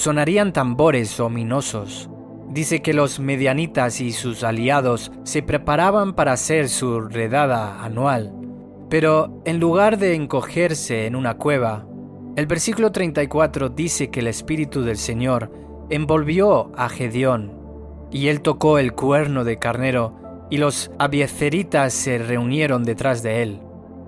sonarían tambores ominosos. Dice que los medianitas y sus aliados se preparaban para hacer su redada anual. Pero en lugar de encogerse en una cueva, el versículo 34 dice que el Espíritu del Señor envolvió a Gedeón, y él tocó el cuerno de carnero, y los abiezeritas se reunieron detrás de él.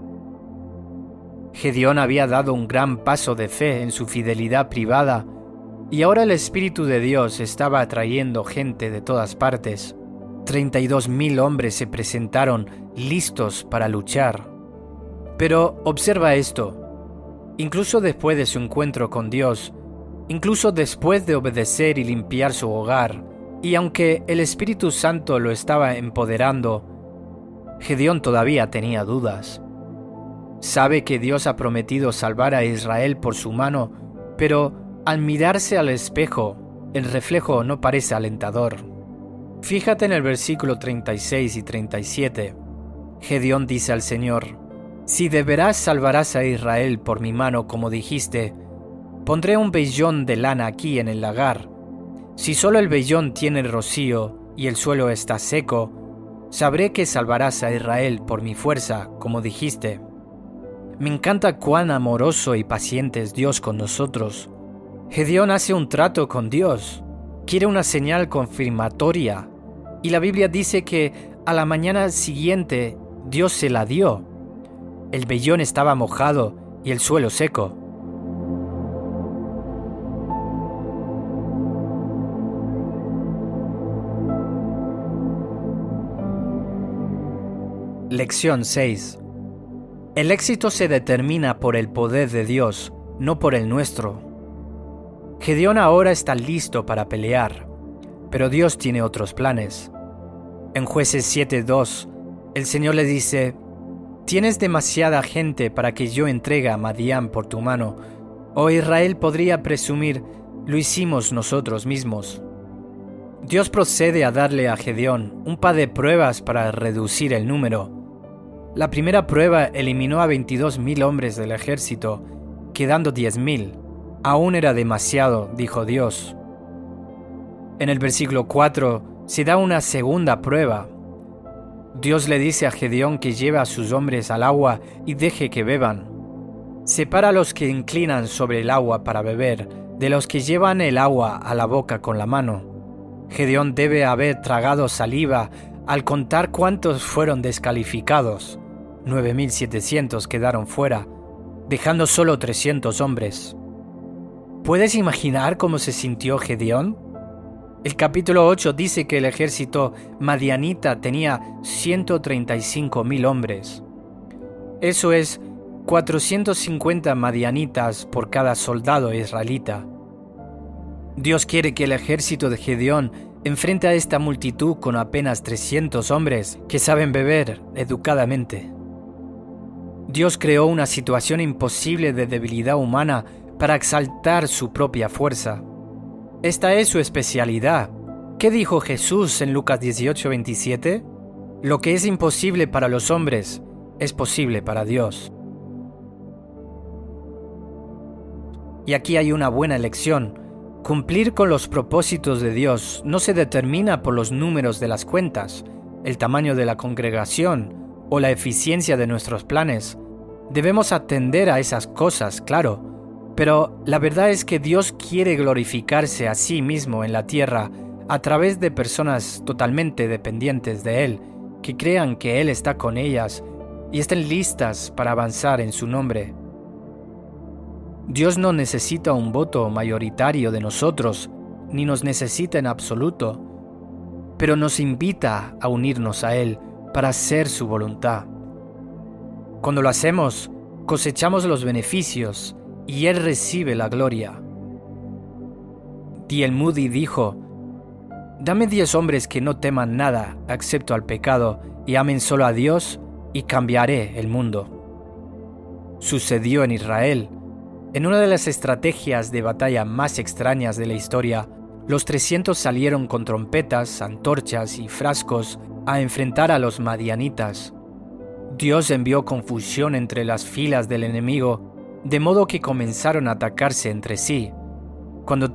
Gedeón había dado un gran paso de fe en su fidelidad privada, y ahora el Espíritu de Dios estaba atrayendo gente de todas partes. 32,000 hombres se presentaron listos para luchar. Pero observa esto, incluso después de su encuentro con Dios, incluso después de obedecer y limpiar su hogar, y aunque el Espíritu Santo lo estaba empoderando, Gedeón todavía tenía dudas. Sabe que Dios ha prometido salvar a Israel por su mano, pero al mirarse al espejo, el reflejo no parece alentador. Fíjate en el versículo 36 y 37. Gedeón dice al Señor: «Si de veras salvarás a Israel por mi mano, como dijiste, pondré un vellón de lana aquí en el lagar. Si solo el vellón tiene rocío y el suelo está seco, sabré que salvarás a Israel por mi fuerza, como dijiste». Me encanta cuán amoroso y paciente es Dios con nosotros. Gedeón hace un trato con Dios, quiere una señal confirmatoria, y la Biblia dice que a la mañana siguiente Dios se la dio. El vellón estaba mojado y el suelo seco. Lección 6. El éxito se determina por el poder de Dios, no por el nuestro. Gedeón ahora está listo para pelear, pero Dios tiene otros planes. En Jueces 7:2, el Señor le dice: «Tienes demasiada gente para que yo entregue a Madián por tu mano, o Israel podría presumir, lo hicimos nosotros mismos». Dios procede a darle a Gedeón un par de pruebas para reducir el número. La primera prueba eliminó a 22,000 hombres del ejército, quedando 10,000. Aún era demasiado, dijo Dios. En el versículo 4 se da una segunda prueba. Dios le dice a Gedeón que lleve a sus hombres al agua y deje que beban. Separa a los que inclinan sobre el agua para beber de los que llevan el agua a la boca con la mano. Gedeón debe haber tragado saliva al contar cuántos fueron descalificados. 9,700 quedaron fuera, dejando solo 300 hombres. ¿Puedes imaginar cómo se sintió Gedeón? El capítulo 8 dice que el ejército madianita tenía 135,000 hombres. Eso es 450 madianitas por cada soldado israelita. Dios quiere que el ejército de Gedeón enfrente a esta multitud con apenas 300 hombres que saben beber educadamente. Dios creó una situación imposible de debilidad humana para exaltar su propia fuerza. Esta es su especialidad. ¿Qué dijo Jesús en Lucas 18:27? Lo que es imposible para los hombres es posible para Dios. Y aquí hay una buena lección. Cumplir con los propósitos de Dios no se determina por los números de las cuentas, el tamaño de la congregación o la eficiencia de nuestros planes. Debemos atender a esas cosas, claro, pero la verdad es que Dios quiere glorificarse a sí mismo en la tierra a través de personas totalmente dependientes de Él, que crean que Él está con ellas y estén listas para avanzar en su nombre. Dios no necesita un voto mayoritario de nosotros, ni nos necesita en absoluto, pero nos invita a unirnos a Él para hacer su voluntad. Cuando lo hacemos, cosechamos los beneficios y Él recibe la gloria. D.L. Moody dijo: «Dame 10 hombres que no teman nada excepto al pecado y amen solo a Dios y cambiaré el mundo». Sucedió en Israel. En una de las estrategias de batalla más extrañas de la historia, los 300 salieron con trompetas, antorchas y frascos a enfrentar a los madianitas. Dios envió confusión entre las filas del enemigo, de modo que comenzaron a atacarse entre sí. Cuando